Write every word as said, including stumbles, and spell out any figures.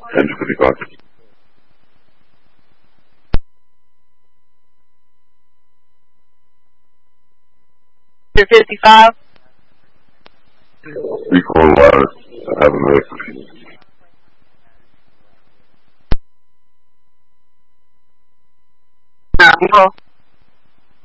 ten to fifty-five. To fifty-five. Recall wireless. I have another question. Uh,